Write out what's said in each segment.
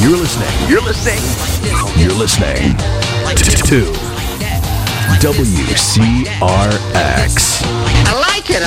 You're listening to WCRX. I like it.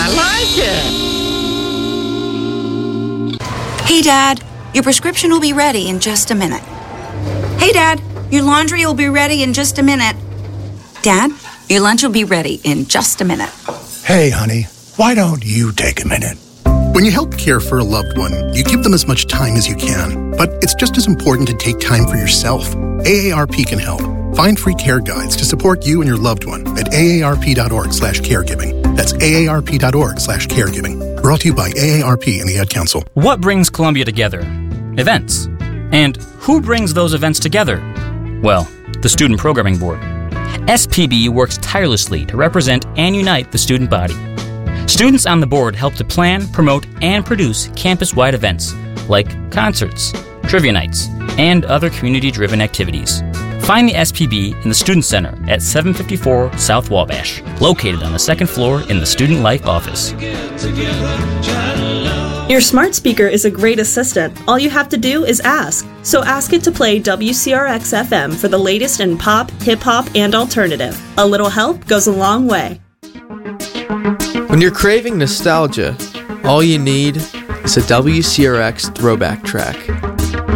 Hey, Dad, your prescription will be ready in just a minute. Hey, Dad, your laundry will be ready in just a minute. Dad, your lunch will be ready in just a minute. Hey, honey, why don't you take a minute? When you help care for a loved one, you give them as much time as you can. But it's just as important to take time for yourself. AARP can help. Find free care guides to support you and your loved one at aarp.org/caregiving. That's aarp.org/caregiving. Brought to you by AARP and the Ad Council. What brings Columbia together? Events. And who brings those events together? Well, the Student Programming Board. SPB works tirelessly to represent and unite the student body. Students on the board help to plan, promote, and produce campus-wide events like concerts, trivia nights, and other community-driven activities. Find the SPB in the Student Center at 754 South Wabash, located on the second floor in the Student Life office. Your smart speaker is a great assistant. All you have to do is ask. So ask it to play WCRX-FM for the latest in pop, hip-hop, and alternative. A little help goes a long way. When you're craving nostalgia, all you need is a WCRX throwback track.